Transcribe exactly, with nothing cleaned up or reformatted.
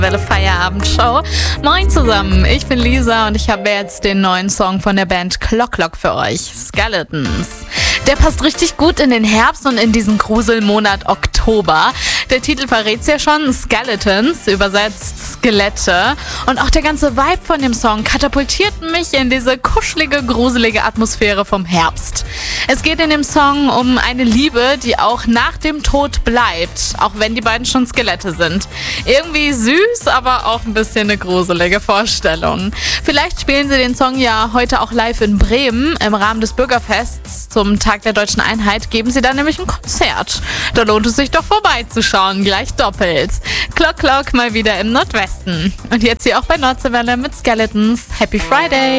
Welle Feierabendshow. Moin zusammen, ich bin Lisa und ich habe jetzt den neuen Song von der Band Clock Clock für euch, Skeletons. Der passt richtig gut in den Herbst und in diesen Gruselmonat Oktober. Der Titel verrät's ja schon, Skeletons, übersetzt Skelette. Und auch der ganze Vibe von dem Song katapultiert mich in diese kuschelige, gruselige Atmosphäre vom Herbst. Es geht in dem Song um eine Liebe, die auch nach dem Tod bleibt, auch wenn die beiden schon Skelette sind. Irgendwie süß, aber auch ein bisschen eine gruselige Vorstellung. Vielleicht spielen sie den Song ja heute auch live in Bremen. Im Rahmen des Bürgerfests zum Tag der Deutschen Einheit geben sie dann nämlich ein Konzert. Da lohnt es sich doch vorbeizuschauen, gleich doppelt. Clock Clock mal wieder im Nordwesten. Und jetzt hier auch bei Nordseewelle mit Skeletons. Happy Friday!